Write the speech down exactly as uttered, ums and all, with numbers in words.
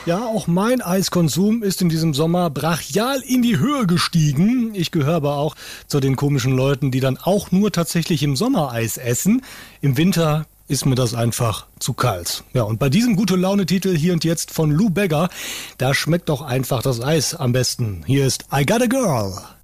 Ja, auch mein Eiskonsum ist in diesem Sommer brachial in die Höhe gestiegen. Ich gehöre aber auch zu den komischen Leuten, die dann auch nur tatsächlich im Sommer Eis essen. Im Winter ist mir das einfach zu kalt. Ja, und bei diesem Gute-Laune-Titel hier und jetzt von Lou Bega, da schmeckt doch einfach das Eis am besten. Hier ist I Got a Girl.